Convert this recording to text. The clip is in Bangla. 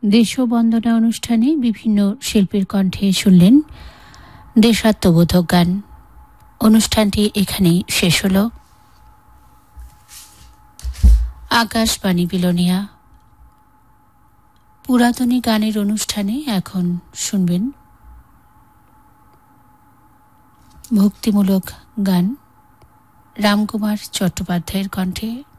দেশবন্দনা অনুষ্ঠানে বিভিন্ন শিল্পীর কণ্ঠে শুনলেন দেশাত্মবোধক গান। অনুষ্ঠানটি এখানেই শেষ হল। আকাশবাণী বিলোনিয়া। পুরাতনী গানের অনুষ্ঠানে এখন শুনবেন ভক্তিমূলক গান রামকুমার চট্টোপাধ্যায়ের কণ্ঠে।